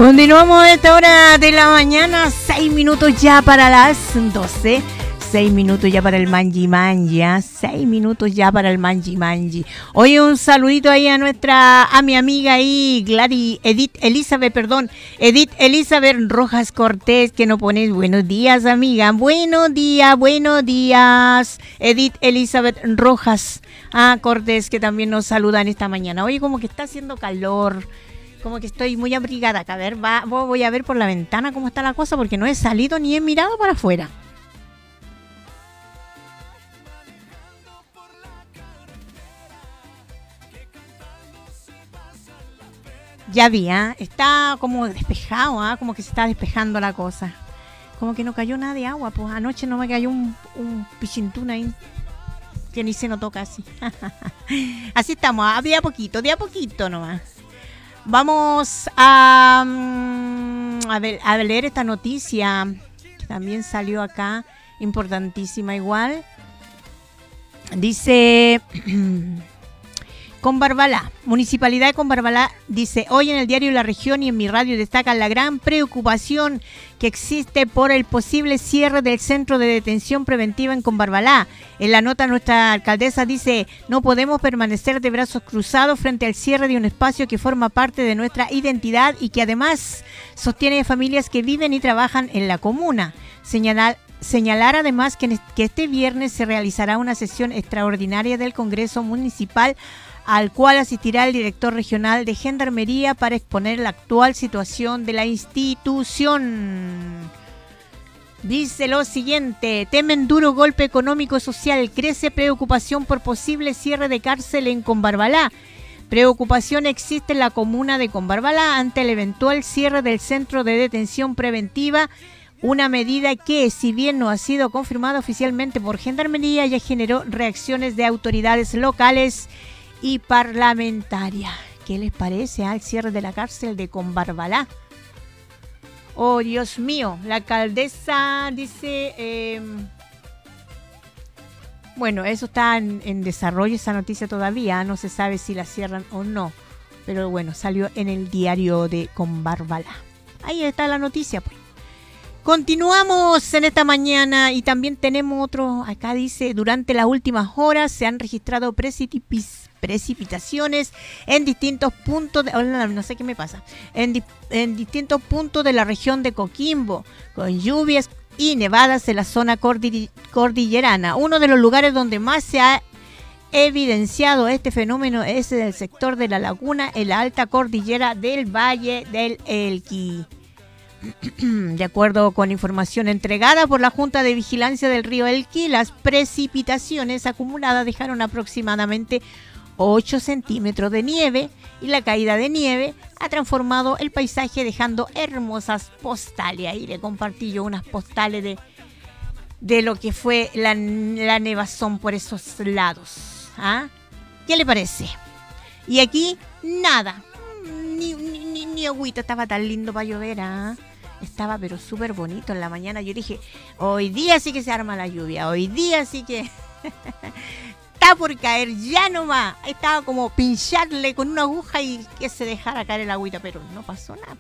Continuamos a esta hora de la mañana, 6 minutos ya para las 12. 6 minutos ya para el Manji Manji, 6 minutos ya para el Manji Manji. Oye, un saludito ahí a mi amiga ahí, Edith Elizabeth Rojas Cortés, que nos pone buenos días, amiga. Buenos días. Edith Elizabeth Rojas Cortés, que también nos saludan esta mañana. Oye, como que está haciendo calor. Como que estoy muy abrigada acá. A ver, voy a ver por la ventana cómo está la cosa, porque no he salido ni he mirado para afuera. Ya vi, está como despejado, como que se está despejando la cosa. Como que no cayó nada de agua, pues anoche no me cayó un pichintún ahí, que ni se notó casi. Así estamos, de a poquito nomás. Vamos a leer esta noticia que también salió acá, importantísima igual. Dice... Combarbalá, Municipalidad de Combarbalá dice: hoy en el diario La Región y en mi radio destacan la gran preocupación que existe por el posible cierre del centro de detención preventiva en Combarbalá. En la nota nuestra alcaldesa dice: no podemos permanecer de brazos cruzados frente al cierre de un espacio que forma parte de nuestra identidad y que además sostiene familias que viven y trabajan en la comuna. Señalar además que este viernes se realizará una sesión extraordinaria del Congreso Municipal al cual asistirá el director regional de Gendarmería para exponer la actual situación de la institución. Dice lo siguiente: temen duro golpe económico y social, crece preocupación por posible cierre de cárcel en Combarbalá. Preocupación existe en la comuna de Combarbalá ante el eventual cierre del centro de detención preventiva, una medida que, si bien no ha sido confirmada oficialmente por Gendarmería, ya generó reacciones de autoridades locales y parlamentarias. ¿Qué les parece al cierre de la cárcel de Combarbalá? Oh, Dios mío, la alcaldesa dice... bueno, eso está en desarrollo, esa noticia todavía, no se sabe si la cierran o no, pero bueno, salió en el diario de Combarbalá. Ahí está la noticia, pues. Continuamos en esta mañana y también tenemos otro, acá dice: durante las últimas horas se han registrado precipitaciones en distintos puntos, no sé qué me pasa, en distintos puntos de la región de Coquimbo, con lluvias y nevadas en la zona cordillerana. Uno de los lugares donde más se ha evidenciado este fenómeno es el sector de la laguna en la alta cordillera del Valle del Elqui. De acuerdo con información entregada por la Junta de Vigilancia del Río Elqui, las precipitaciones acumuladas dejaron aproximadamente 8 centímetros de nieve y la caída de nieve ha transformado el paisaje dejando hermosas postales. Ahí le compartí yo unas postales de lo que fue la nevazón por esos lados. ¿Qué le parece? Y aquí nada, ni agüita, estaba tan lindo para llover, Estaba pero súper bonito en la mañana. Yo dije, hoy día sí que se arma la lluvia, hoy día sí que está por caer ya nomás. Estaba como pincharle con una aguja y que se dejara caer el agüita, pero no pasó nada.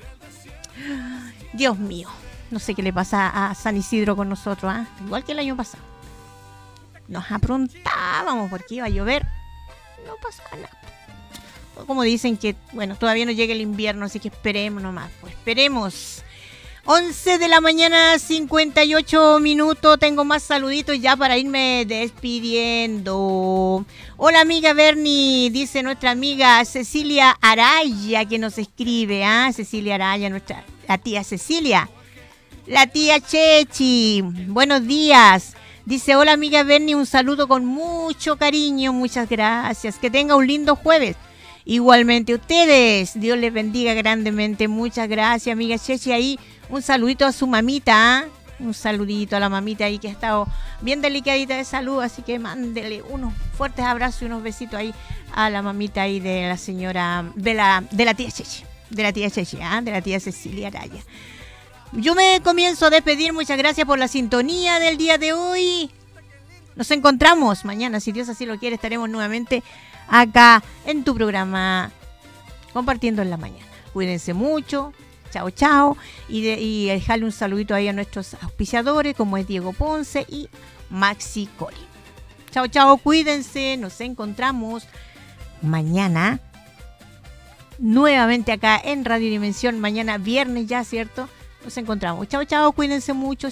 Dios mío, no sé qué le pasa a San Isidro con nosotros, igual que el año pasado. Nos aprontábamos porque iba a llover, no pasó nada. Como dicen que, bueno, todavía no llega el invierno, así que esperemos nomás, pues esperemos. 11 de la mañana, 58 minutos. Tengo más saluditos ya para irme despidiendo. Hola, amiga Bernie, dice nuestra amiga Cecilia Araya, que nos escribe, Cecilia Araya, la tía Cecilia. La tía Chechi, buenos días. Dice: hola, amiga Bernie, un saludo con mucho cariño, muchas gracias. Que tenga un lindo jueves. Igualmente ustedes, Dios les bendiga grandemente. Muchas gracias, amiga Chechi. Ahí un saludito a su mamita, un saludito a la mamita ahí que ha estado bien delicadita de salud, así que mándele unos fuertes abrazos y unos besitos ahí a la mamita ahí de la señora, de la tía Chechi, de la tía Cecilia Araya. Yo me comienzo a despedir, muchas gracias por la sintonía del día de hoy. Nos encontramos mañana, si Dios así lo quiere, estaremos nuevamente acá en tu programa Compartiendo en la Mañana. Cuídense mucho, Chao, chao. Y dejarle un saludito ahí a nuestros auspiciadores, como es Diego Ponce y Maxi Cori. Chao, chao, cuídense. Nos encontramos mañana nuevamente acá en Radio Dimensión. Mañana viernes ya, ¿cierto? Nos encontramos. Chao, chao, cuídense mucho.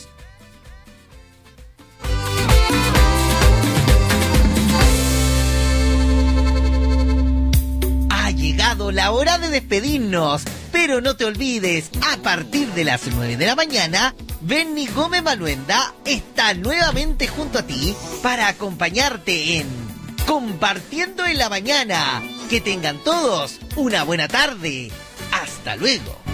Ha llegado la hora de despedirnos, pero no te olvides, a partir de las 9 de la mañana, Benny Gómez Maluenda está nuevamente junto a ti para acompañarte en Compartiendo en la Mañana. Que tengan todos una buena tarde. Hasta luego.